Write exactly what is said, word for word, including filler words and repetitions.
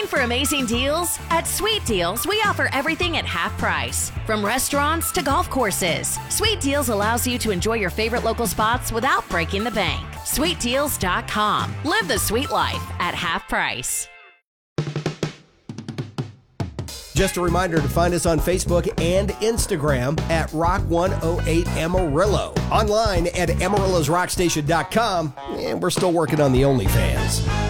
Looking for amazing deals? At Sweet Deals, we offer everything at half price. From restaurants to golf courses, Sweet Deals allows you to enjoy your favorite local spots without breaking the bank. sweet deals dot com. Live the sweet life at half price. Just a reminder to find us on Facebook and Instagram at Rock one oh eight Amarillo. Online at amarillos rock station dot com. And we're still working on the OnlyFans.